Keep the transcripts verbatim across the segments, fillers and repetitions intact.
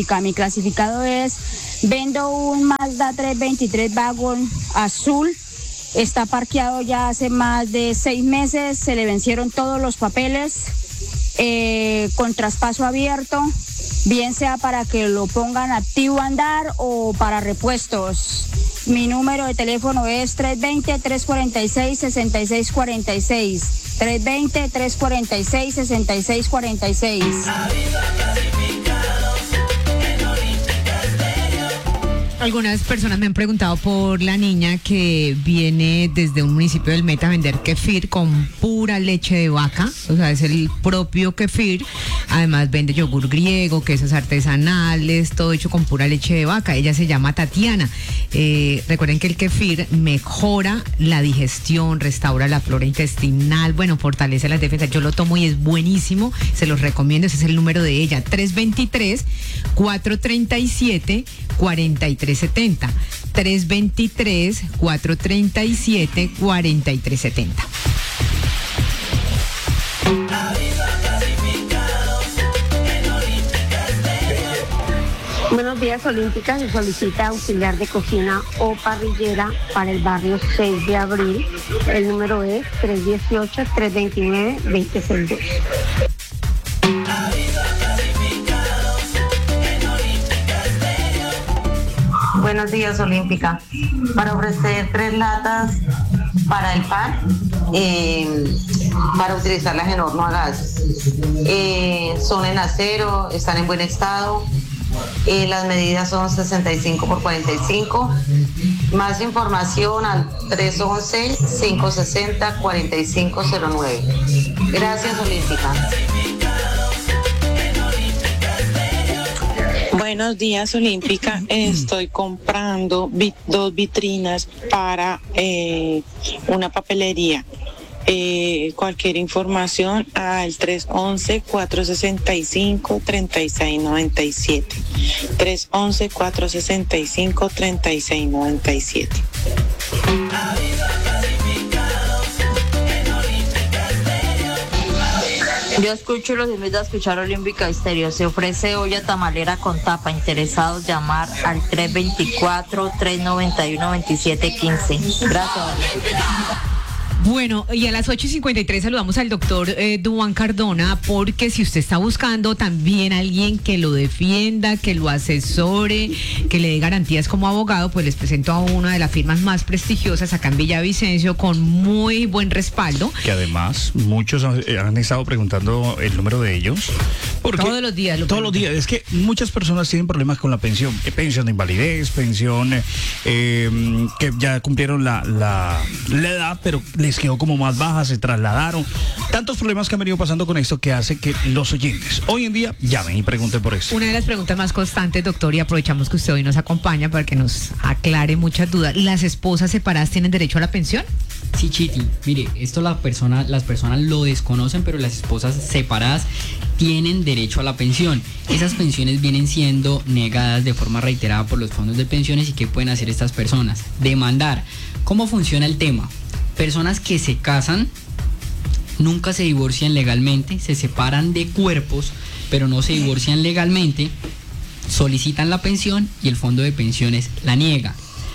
Mi clasificado es, vendo un Mazda trescientos veintitrés Wagon azul, está parqueado ya hace más de seis meses, se le vencieron todos los papeles, eh, con traspaso abierto, bien sea para que lo pongan activo a andar o para repuestos. Mi número de teléfono es tres dos cero, tres cuatro seis, seis seis cuatro seis, tres dos cero, tres cuatro seis, seis seis cuatro seis. Algunas personas me han preguntado por la niña que viene desde un municipio del Meta a vender kefir con pura leche de vaca, o sea, es el propio kefir. Además vende yogur griego, quesos artesanales, todo hecho con pura leche de vaca. Ella se llama Tatiana. Eh, recuerden que el kefir mejora la digestión, restaura la flora intestinal, bueno, fortalece las defensas. Yo lo tomo y es buenísimo, se los recomiendo. Ese es el número de ella, tres dos tres, cuatro tres siete, cuatro tres siete cero, tres dos tres, cuatro tres siete, cuatro tres siete cero. Buenos días, Olímpica. Se solicita auxiliar de cocina o parrillera para el barrio seis de abril. El número es tres uno ocho, tres dos nueve, dos cero seis dos. Buenos días, Olímpica. Para ofrecer tres latas para el pan, eh, para utilizarlas en horno a gas. Eh, son en acero, están en buen estado. Eh, las medidas son sesenta y cinco por cuarenta y cinco. Más información al tres once, cinco sesenta, cuarenta y cinco cero nueve. Gracias, Olímpica. Buenos días, Olímpica. Estoy comprando vi- dos vitrinas para eh, una papelería. Eh, cualquier información al tres once, cuatro sesenta y cinco, treinta y seis noventa y siete. tres once, cuatro sesenta y cinco, treinta y seis noventa y siete. Yo escucho y los invito a escuchar Olímpica Estéreo. Se ofrece olla tamalera con tapa. Interesados llamar al tres dos cuatro, tres nueve uno, dos siete uno cinco. Gracias. Bueno, y a las ocho y cincuenta y tres saludamos al doctor eh, Duan Cardona, porque si usted está buscando también a alguien que lo defienda, que lo asesore, que le dé garantías como abogado, pues les presento a una de las firmas más prestigiosas acá en Villavicencio, con muy buen respaldo. Que además muchos han, han estado preguntando el número de ellos. Porque todos los días. Lo todos los días. Es que muchas personas tienen problemas con la pensión. Eh, pensión de invalidez, pensión eh, eh, que ya cumplieron la, la, la edad, pero les quedó como más baja, se trasladaron. Tantos problemas que han venido pasando con esto que hace que los oyentes hoy en día llamen y pregunten por esto. Una de las preguntas más constantes, doctor, y aprovechamos que usted hoy nos acompaña para que nos aclare muchas dudas. ¿Las esposas separadas tienen derecho a la pensión? Sí, Chiti, mire, esto la persona, las personas lo desconocen, pero las esposas separadas tienen derecho a la pensión. Esas pensiones vienen siendo negadas de forma reiterada por los fondos de pensiones. ¿Y qué pueden hacer estas personas? Demandar. ¿Cómo funciona el tema? Personas que se casan, nunca se divorcian legalmente, se separan de cuerpos, pero no se divorcian legalmente, solicitan la pensión y el fondo de pensiones la niega.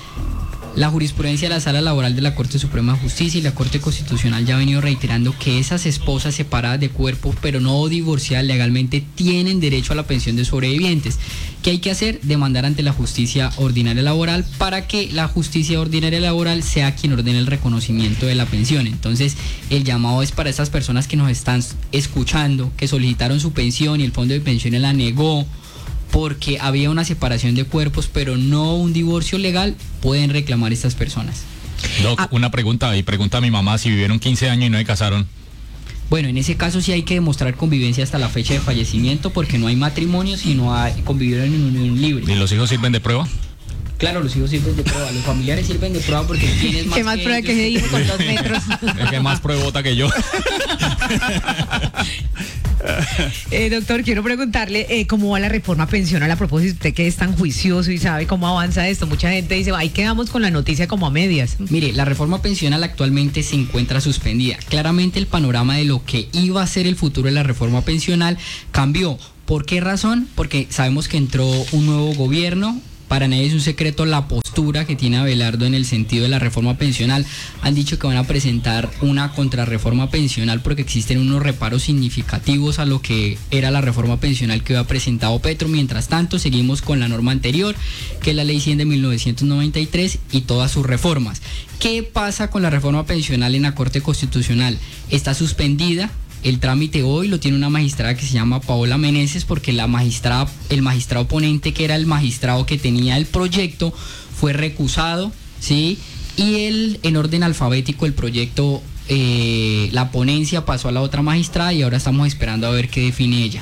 La jurisprudencia de la Sala Laboral de la Corte Suprema de Justicia y la Corte Constitucional ya ha venido reiterando que esas esposas separadas de cuerpo, pero no divorciadas legalmente, tienen derecho a la pensión de sobrevivientes. ¿Qué hay que hacer? Demandar ante la justicia ordinaria laboral para que la justicia ordinaria laboral sea quien ordene el reconocimiento de la pensión. Entonces, el llamado es para esas personas que nos están escuchando, que solicitaron su pensión y el fondo de pensiones la negó porque había una separación de cuerpos, pero no un divorcio legal. Pueden reclamar estas personas. Doc, ah. una pregunta, y pregunta a mi mamá si vivieron quince años y no se casaron. Bueno, en ese caso sí hay que demostrar convivencia hasta la fecha de fallecimiento, porque no hay matrimonio, sino hay, convivieron en unión libre. ¿Y los hijos sirven de prueba? Claro, los hijos sirven de prueba, los familiares sirven de prueba porque tienes más. ¿Qué más que prueba ellos, que ese hijo con dos metros? Es que más pruebota que yo. Eh, doctor, quiero preguntarle eh, cómo va la reforma pensional a propósito, usted que es tan juicioso y sabe cómo avanza esto. Mucha gente dice, ahí quedamos con la noticia como a medias. Mire, la reforma pensional actualmente se encuentra suspendida. Claramente el panorama de lo que iba a ser el futuro de la reforma pensional cambió. ¿Por qué razón? Porque sabemos que entró un nuevo gobierno. Para nadie es un secreto la postura que tiene Abelardo en el sentido de la reforma pensional. Han dicho que van a presentar una contrarreforma pensional porque existen unos reparos significativos a lo que era la reforma pensional que había presentado Petro. Mientras tanto, seguimos con la norma anterior, que es la Ley cien de mil novecientos noventa y tres y todas sus reformas. ¿Qué pasa con la reforma pensional en la Corte Constitucional? Está suspendida. El trámite hoy lo tiene una magistrada que se llama Paola Meneses, porque la magistrada, el magistrado oponente, que era el magistrado que tenía el proyecto, fue recusado, ¿sí? Y el, en orden alfabético el proyecto, eh, la ponencia pasó a la otra magistrada y ahora estamos esperando a ver qué define ella.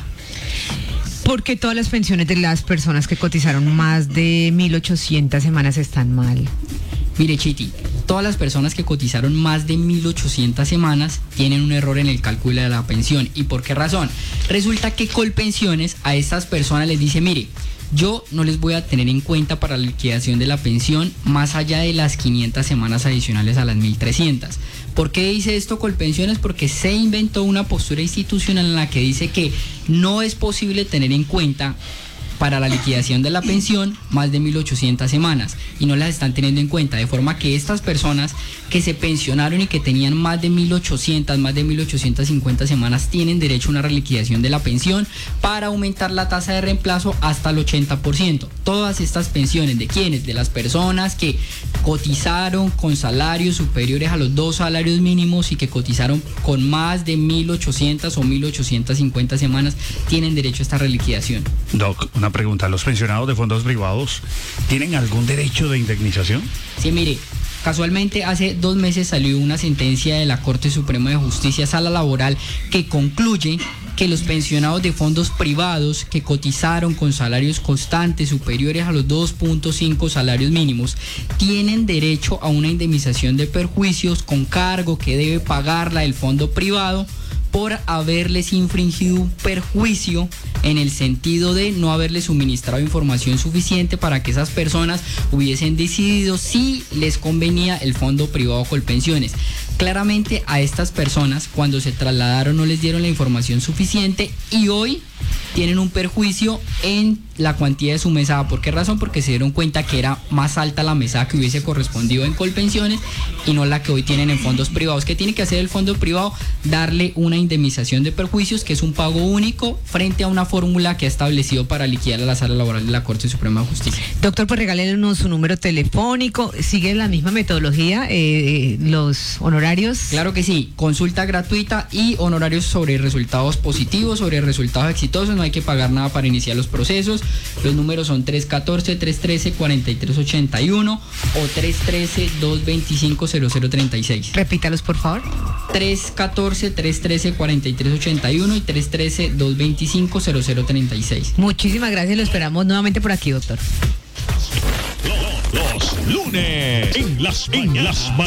¿Por qué todas las pensiones de las personas que cotizaron más de mil ochocientas semanas están mal? Mire, Chiti, todas las personas que cotizaron más de mil ochocientas semanas tienen un error en el cálculo de la pensión. ¿Y por qué razón? Resulta que Colpensiones a estas personas les dice, mire, yo no les voy a tener en cuenta para la liquidación de la pensión más allá de las quinientas semanas adicionales a las mil trescientas. ¿Por qué dice esto Colpensiones? Porque se inventó una postura institucional en la que dice que no es posible tener en cuenta para la liquidación de la pensión más de mil ochocientas semanas y no las están teniendo en cuenta, de forma que estas personas que se pensionaron y que tenían más de mil ochocientas, más de mil ochocientas cincuenta semanas tienen derecho a una reliquidación de la pensión para aumentar la tasa de reemplazo hasta el ochenta por ciento. Todas estas pensiones, ¿de quiénes? De las personas que cotizaron con salarios superiores a los dos salarios mínimos y que cotizaron con más de mil ochocientas o mil ochocientas cincuenta semanas, tienen derecho a esta reliquidación. Doc, una pregunta, ¿los pensionados de fondos privados tienen algún derecho de indemnización? Sí, mire, casualmente hace dos meses salió una sentencia de la Corte Suprema de Justicia Sala Laboral que concluye que los pensionados de fondos privados que cotizaron con salarios constantes superiores a los dos punto cinco salarios mínimos tienen derecho a una indemnización de perjuicios con cargo que debe pagarla el fondo privado por haberles infringido un perjuicio en el sentido de no haberles suministrado información suficiente para que esas personas hubiesen decidido si les convenía el fondo privado Colpensiones. Claramente a estas personas cuando se trasladaron no les dieron la información suficiente y hoy tienen un perjuicio en la cuantía de su mesada. ¿Por qué razón? Porque se dieron cuenta que era más alta la mesada que hubiese correspondido en Colpensiones y no la que hoy tienen en fondos privados. ¿Qué tiene que hacer el fondo privado? Darle una indemnización de perjuicios, que es un pago único frente a una fórmula que ha establecido para liquidar a la Sala Laboral de la Corte Suprema de Justicia. Doctor, pues regálenos su número telefónico. ¿Sigue la misma metodología, eh, los honorarios? Claro que sí, consulta gratuita y honorarios sobre resultados positivos, sobre resultados exitosos. No hay que pagar nada para iniciar los procesos. Los números son tres uno cuatro, tres uno tres, cuatro tres ocho uno o tres uno tres, dos dos cinco, cero cero tres seis. Repítalos, por favor. tres uno cuatro, tres uno tres, cuatro tres ocho uno y tres uno tres, dos dos cinco, cero cero tres seis. Muchísimas gracias, lo esperamos nuevamente por aquí, doctor. Los, los lunes en las mañanas.